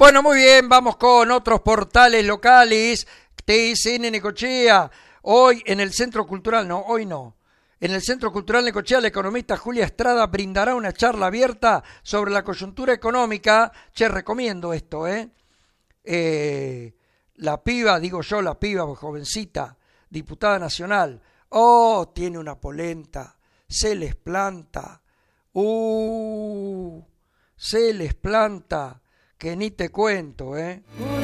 Bueno, muy bien, vamos con otros portales locales. TSN Necochea. Hoy en el Centro Cultural, no, hoy no. En el Centro Cultural Necochea, la economista Julia Estrada brindará una charla abierta sobre la coyuntura económica. Che, recomiendo esto, la piba, digo yo, la piba, jovencita, diputada nacional. Oh, tiene una polenta. Se les planta. Se les planta. Que ni te cuento,